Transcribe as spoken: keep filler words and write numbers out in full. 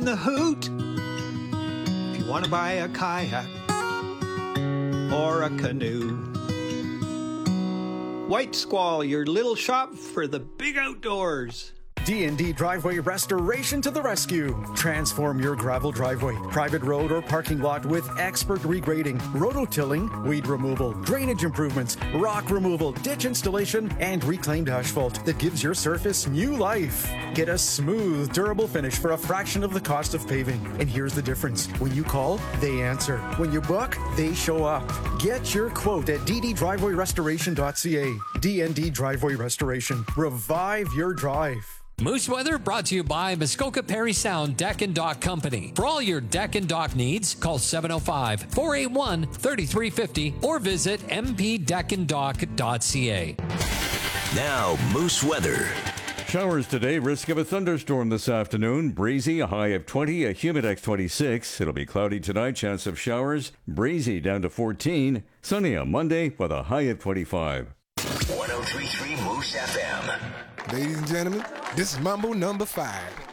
the hoot. If you want to buy a kayak or a canoe, White Squall, your little shop for the big outdoors. D and D Driveway Restoration to the rescue. Transform your gravel driveway, private road, or parking lot with expert regrading, rototilling, weed removal, drainage improvements, rock removal, ditch installation, and reclaimed asphalt that gives your surface new life. Get a smooth, durable finish for a fraction of the cost of paving. And here's the difference. When you call, they answer. When you book, they show up. Get your quote at d d driveway restoration dot c a. D and D Driveway Restoration. Revive your drive. Moose Weather brought to you by Muskoka Perry Sound Deck and Dock Company. For all your deck and dock needs, call seven oh five, four eight one, three three five oh or visit m p deck and dock dot c a. Now, Moose Weather. Showers today, risk of a thunderstorm this afternoon. Breezy, a high of twenty, a Humidex twenty-six. It'll be cloudy tonight, chance of showers. Breezy down to fourteen. Sunny on Monday with a high of twenty-five. one oh three point three Moose F M. Ladies and gentlemen, this is Mambo number five.